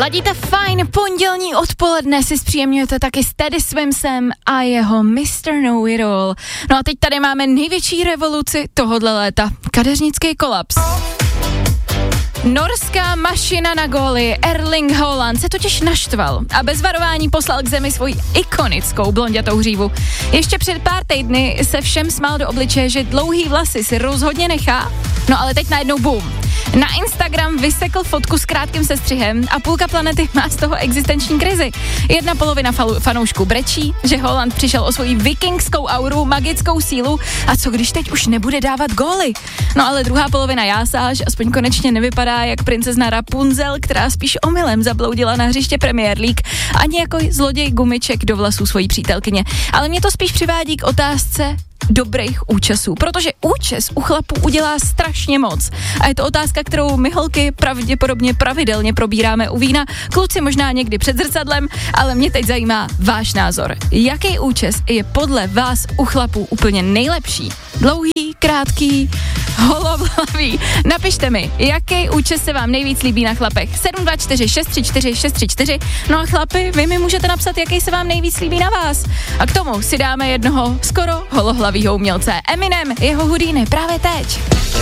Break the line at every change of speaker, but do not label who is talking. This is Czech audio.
Ladíte fajn, pondělní odpoledne si zpříjemňujete taky s Teddy Swimsem a jeho Mr. Know It All. No a teď tady máme největší revoluci tohodle léta, kadeřnický kolaps. Norská mašina na góly Erling Haaland se totiž naštval a bez varování poslal k zemi svoji ikonickou blonďatou hřívu. Ještě před pár týdny se všem smál do obličeje, že dlouhý vlasy si rozhodně nechá, no ale teď najednou boom. Na Instagram vysekl fotku s krátkým sestřihem a půlka planety má z toho existenční krizi. Jedna polovina fanoušků brečí, že Haaland přišel o svoji vikingskou auru, magickou sílu a co když teď už nebude dávat góly. No ale druhá polovina jásá, že aspoň konečně nevypadá jak princezna Rapunzel, která spíš omylem zabloudila na hřiště Premier League, ani jako zloděj gumiček do vlasů svojí přítelkyně. Ale mě to spíš přivádí k otázce dobrých účesů, protože účes u chlapů udělá strašně moc. A je to otázka, kterou my holky pravděpodobně pravidelně probíráme u vína, kluci možná někdy před zrcadlem, ale mě teď zajímá váš názor. Jaký účes je podle vás u chlapů úplně nejlepší? Dlouhý, krátký, holohlavý? Napište mi, jaký účes se vám nejvíc líbí na chlapech. 724 634 634. No a chlapi, vy mi můžete napsat, jaký se vám nejvíc líbí na vás. A k tomu si dáme jednoho skoro holohlavýho umělce. Eminem, jeho Houdini právě teď.